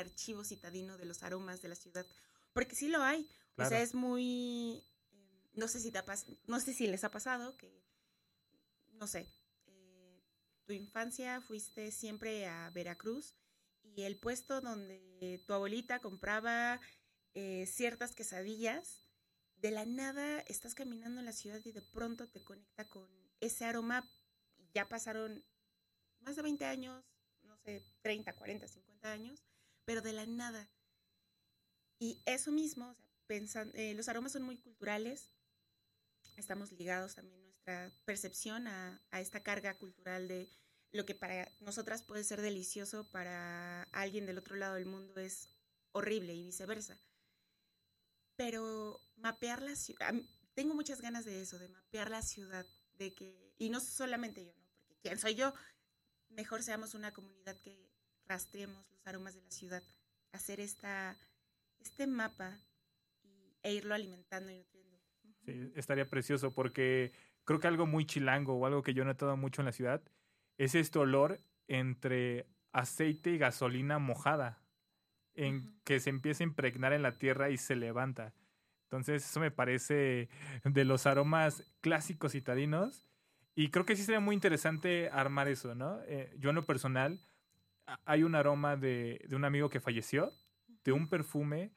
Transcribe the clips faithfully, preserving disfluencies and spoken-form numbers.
archivo citadino de los aromas de la ciudad, porque sí lo hay. Claro. O sea, es muy, eh, no sé si te ha pas- no sé si les ha pasado que, no sé, eh, tu infancia fuiste siempre a Veracruz y el puesto donde tu abuelita compraba eh, ciertas quesadillas, de la nada estás caminando en la ciudad y de pronto te conecta con ese aroma. Ya pasaron más de veinte años, no sé, treinta, cuarenta, cincuenta años, pero de la nada. Y eso mismo, o sea, pensan, eh, los aromas son muy culturales, estamos ligados también nuestra percepción a, a esta carga cultural de lo que para nosotras puede ser delicioso, para alguien del otro lado del mundo es horrible y viceversa. Pero mapear la ciudad, tengo muchas ganas de eso, de mapear la ciudad, de que, y no solamente yo, ¿no? Porque ¿quién soy yo? Mejor seamos una comunidad que rastreemos los aromas de la ciudad, hacer esta, este mapa y, e irlo alimentando y nutriendo. Sí, estaría precioso porque creo que algo muy chilango o algo que yo he notado mucho en la ciudad es este olor entre aceite y gasolina mojada, en Uh-huh. que se empieza a impregnar en la tierra y se levanta. Entonces eso me parece de los aromas clásicos citadinos y creo que sí sería muy interesante armar eso, ¿no? Eh, yo en lo personal, hay un aroma de, de un amigo que falleció, de un perfume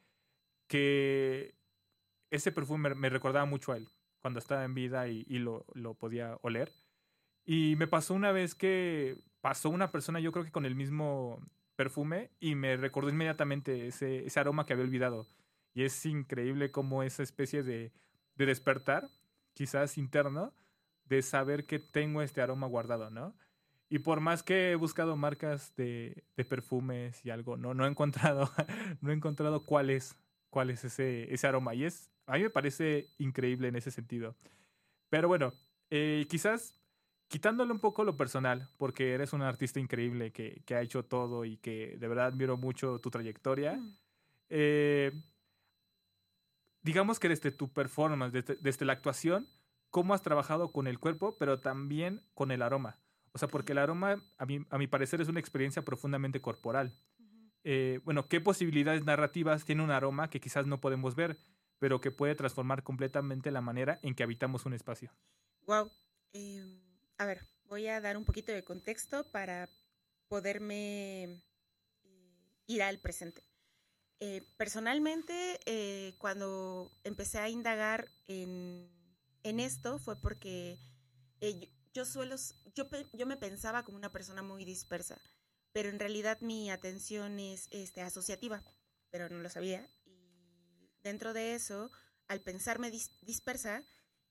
que ese perfume me recordaba mucho a él cuando estaba en vida y, y lo, lo podía oler. Y me pasó una vez que pasó una persona, yo creo que con el mismo perfume, y me recordó inmediatamente ese, ese aroma que había olvidado. Y es increíble cómo esa especie de, de despertar, quizás interno, de saber que tengo este aroma guardado, ¿no? Y por más que he buscado marcas de, de perfumes y algo, no, no he encontrado, no he encontrado cuál es, cuál es ese, ese aroma. Y es, a mí me parece increíble en ese sentido. Pero bueno, eh, quizás quitándole un poco lo personal, porque eres un artista increíble que, que ha hecho todo y que de verdad admiro mucho tu trayectoria. Mm. Eh, digamos que desde tu performance, desde, desde la actuación, cómo has trabajado con el cuerpo, pero también con el aroma. O sea, porque el aroma, a mi, a mi parecer, es una experiencia profundamente corporal. Uh-huh. Eh, bueno, ¿qué posibilidades narrativas tiene un aroma que quizás no podemos ver, pero que puede transformar completamente la manera en que habitamos un espacio? Wow. Eh, a ver, voy a dar un poquito de contexto para poderme eh, ir al presente. Eh, personalmente, eh, cuando empecé a indagar en, en esto fue porque eh, yo, yo suelo, yo, yo me pensaba como una persona muy dispersa, pero en realidad mi atención es este, asociativa, pero no lo sabía. Y dentro de eso, al pensarme dis, dispersa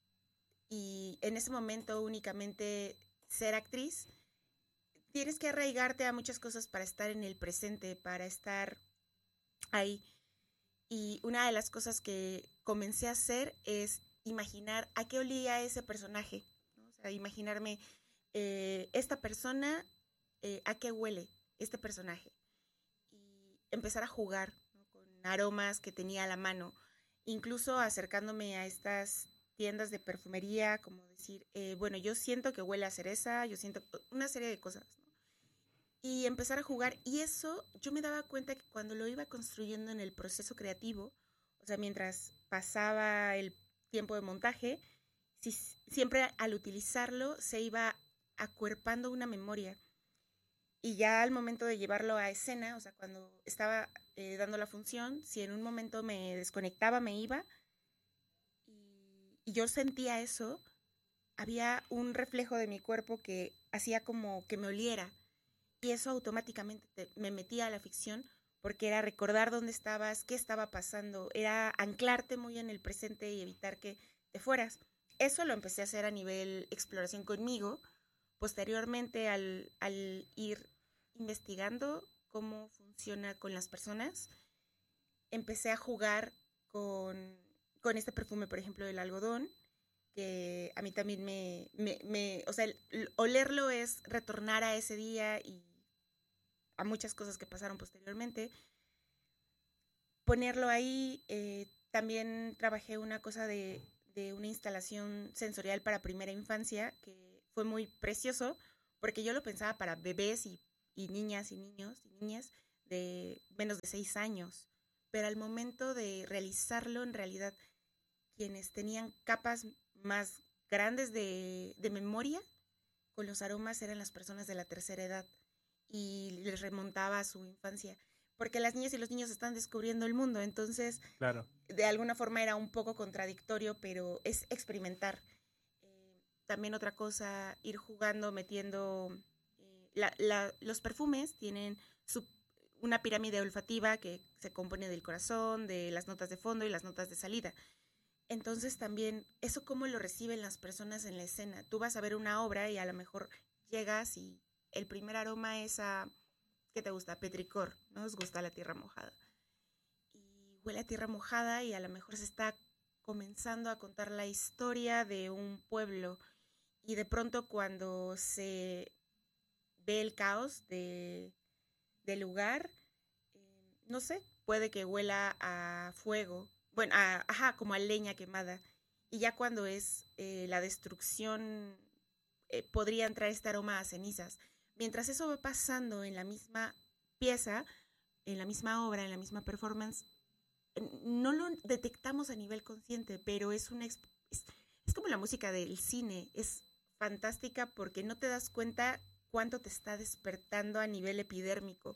y en ese momento únicamente ser actriz, tienes que arraigarte a muchas cosas para estar en el presente, para estar ahí. Y una de las cosas que comencé a hacer es imaginar a qué olía ese personaje, ¿no? O sea, imaginarme eh, esta persona, eh, a qué huele este personaje. Y empezar a jugar, ¿no? Con aromas que tenía a la mano, incluso acercándome a estas tiendas de perfumería, como decir, eh, bueno, yo siento que huele a cereza, yo siento una serie de cosas, ¿no? Y empezar a jugar. Y eso yo me daba cuenta que cuando lo iba construyendo en el proceso creativo, o sea, mientras pasaba el tiempo de montaje, si, siempre al utilizarlo se iba acuerpando una memoria. Y ya al momento de llevarlo a escena, o sea, cuando estaba eh, dando la función, si en un momento me desconectaba, me iba, y, y yo sentía eso, había un reflejo de mi cuerpo que hacía como que me oliera. Y eso automáticamente te, me metía a la ficción porque era recordar dónde estabas, qué estaba pasando, era anclarte muy en el presente y evitar que te fueras. Eso lo empecé a hacer a nivel exploración conmigo. Posteriormente, al, al ir investigando cómo funciona con las personas, empecé a jugar con, con este perfume, por ejemplo, del algodón, que a mí también me, me, me o sea, el, el olerlo es retornar a ese día y a muchas cosas que pasaron posteriormente. Ponerlo ahí, eh, también trabajé una cosa de, de una instalación sensorial para primera infancia que fue muy precioso porque yo lo pensaba para bebés y, y niñas y niños y niñas. de menos de seis años, pero al momento de realizarlo, en realidad, quienes tenían capas más grandes de, de memoria con los aromas eran las personas de la tercera edad y les remontaba a su infancia, porque las niñas y los niños están descubriendo el mundo, entonces Claro. de alguna forma era un poco contradictorio, pero es experimentar. Eh, también otra cosa, ir jugando, metiendo... eh, la, la, los perfumes tienen su, una pirámide olfativa que se compone del corazón, de las notas de fondo y las notas de salida. Entonces también, eso cómo lo reciben las personas en la escena. Tú vas a ver una obra y a lo mejor llegas y el primer aroma es a, ¿qué te gusta? Petricor, ¿no? Os gusta la tierra mojada. Y huele a tierra mojada y a lo mejor se está comenzando a contar la historia de un pueblo. Y de pronto cuando se ve el caos de, del lugar, eh, no sé, puede que huela a fuego, bueno, a, ajá, como a leña quemada. Y ya cuando es eh, la destrucción, eh, podría entrar este aroma a cenizas. Mientras eso va pasando en la misma pieza, en la misma obra, en la misma performance, no lo detectamos a nivel consciente, pero es una es, es como la música del cine, es fantástica porque no te das cuenta cuánto te está despertando a nivel epidérmico.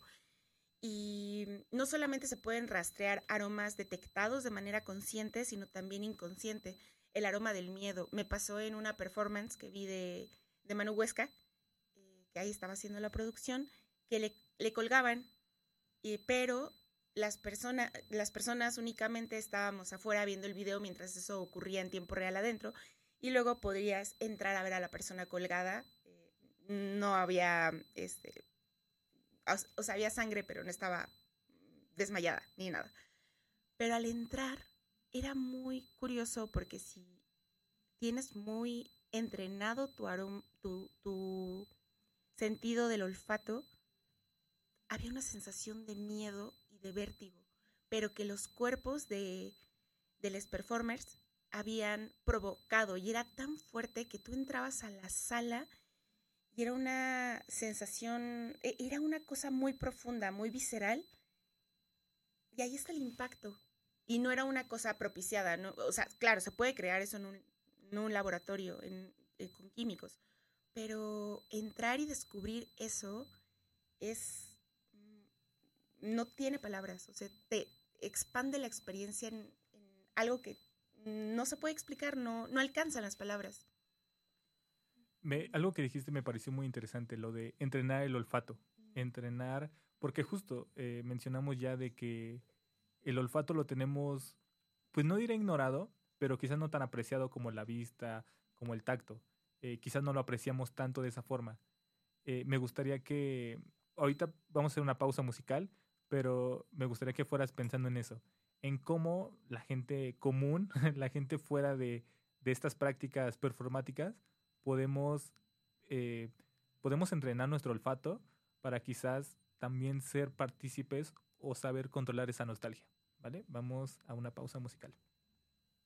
Y no solamente se pueden rastrear aromas detectados de manera consciente, sino también inconsciente. El aroma del miedo. Me pasó en una performance que vi de, de Manu Huesca, eh, que ahí estaba haciendo la producción, que le, le colgaban, eh, pero las, persona, las personas únicamente estábamos afuera viendo el video mientras eso ocurría en tiempo real adentro, y luego podrías entrar a ver a la persona colgada. Eh, no había... este o sea, había sangre, pero no estaba desmayada ni nada. Pero al entrar era muy curioso porque si tienes muy entrenado tu, arom tu, tu sentido del olfato, había una sensación de miedo y de vértigo, pero que los cuerpos de, de los performers habían provocado y era tan fuerte que tú entrabas a la sala y era una sensación, era una cosa muy profunda, muy visceral. Y ahí está el impacto. Y no era una cosa propiciada, ¿no? O sea, claro, se puede crear eso en un, en un laboratorio en, eh, con químicos. Pero entrar y descubrir eso es... no tiene palabras. O sea, te expande la experiencia en, en algo que no se puede explicar, no, no alcanzan las palabras. Me, algo que dijiste me pareció muy interesante, lo de entrenar el olfato. Entrenar, porque justo eh, mencionamos ya de que el olfato lo tenemos, pues no diré ignorado, pero quizás no tan apreciado como la vista, como el tacto. Eh, quizás no lo apreciamos tanto de esa forma. Eh, me gustaría que, ahorita vamos a hacer una pausa musical, pero me gustaría que fueras pensando en eso, en cómo la gente común, la gente fuera de, de estas prácticas performáticas, podemos, eh, podemos entrenar nuestro olfato para quizás también ser partícipes o saber controlar esa nostalgia, ¿vale? Vamos a una pausa musical.